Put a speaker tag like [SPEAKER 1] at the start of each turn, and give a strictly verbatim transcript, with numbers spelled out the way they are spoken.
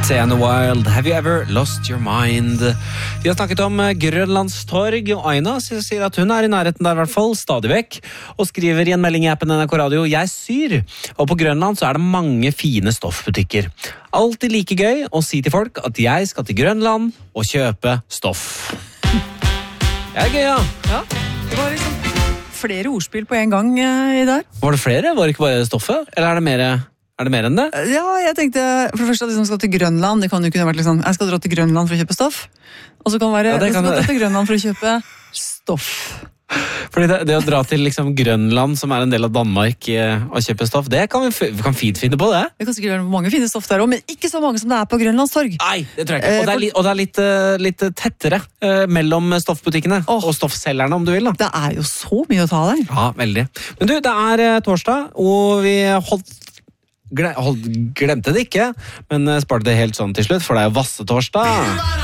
[SPEAKER 1] Beyoncé and the Wild, Have you ever lost your mind? Vi har snakket om Grønlandstorg, og Aina sier at hun er i nærheten der i hvert fall, stadig vekk, og skriver i en melding i appen N R K Radio, jeg syr, og på Grønland så er det mange fine stoffbutikker. Alltid like gøy å si til folk at jeg skal til Grønland og kjøpe stoff. Det er gøy, ja.
[SPEAKER 2] Ja, det var liksom flere ordspill på en gang i der.
[SPEAKER 1] Var det flere? Var det ikke bare stoffet? Eller er det mer... Er det mer enn det?
[SPEAKER 2] Ja, jeg tenkte for det første at de som skal til Grønland, det kan jo kunne vært liksom, jeg skal dra til Grønland for å kjøpe stoff. Og så kan det være,
[SPEAKER 1] Ja, det
[SPEAKER 2] jeg
[SPEAKER 1] kan
[SPEAKER 2] skal
[SPEAKER 1] det.
[SPEAKER 2] dra til Grønland for å kjøpe stoff.
[SPEAKER 1] Fordi det, det å dra til liksom Grønland, som er en del av Danmark, eh, og kjøpe stoff, det kan vi, f- vi kan fint finne på det.
[SPEAKER 2] Det kan sikkert være mange fine stoff der også, men ikke så mange som det er på Grønlandstorg.
[SPEAKER 1] Nei, det tror jeg ikke. Og det er, li- og det er litt, eh, litt tettere eh, mellom stoffbutikkene
[SPEAKER 2] Åh.
[SPEAKER 1] og stoffselgerne, om du vil da.
[SPEAKER 2] Det er jo så mye å ta der.
[SPEAKER 1] Ja, veldig. Men du, det er eh, torsdag, og vi holdt Gle- hold- glemte det ikke, men eh, sparte det helt sånn til slutt, for det er jo Vassetorsdag.